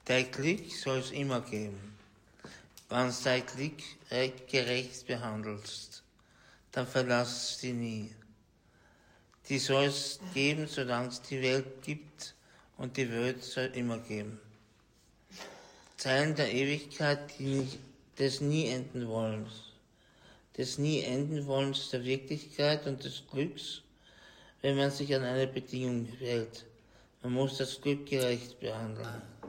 Dein Glück soll es immer geben. Wenn du dein Glück gerecht behandelst, dann verlass sie nie. Die soll es geben, solange es die Welt gibt, und die Welt soll immer geben. Zeilen der Ewigkeit, des nie enden Wollens. Des nie enden Wollens der Wirklichkeit und des Glücks, wenn man sich an eine Bedingung hält. Man muss das Glück gerecht behandeln.